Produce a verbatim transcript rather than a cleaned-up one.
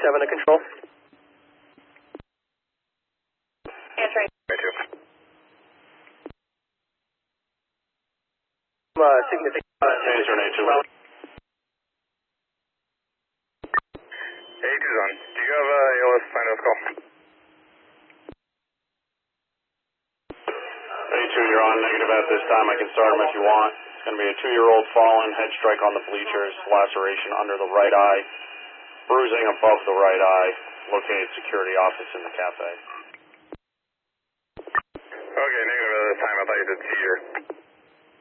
seven to control. Answering. Uh, significant. Uh, Answer an A two. A two's on. Do you have uh, A L S final call? A two, you're on. Negative at this time. I can start him if you want. It's going to be a two-year-old fallen, head strike on the bleachers, laceration under the right eye, bruising above the right eye, located security office in the cafe. Okay, negative at this time. I thought you said seizure.